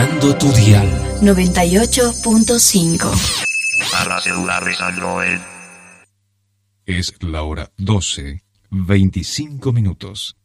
Cambiando tu dial. 98.5. A la celular San Joel. Es la hora 12:25.